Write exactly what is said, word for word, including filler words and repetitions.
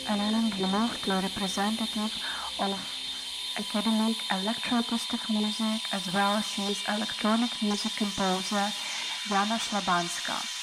Ellen Glumov, to a representative of academic electroacoustic music, as well she is electronic music composer Jana Šlabanska.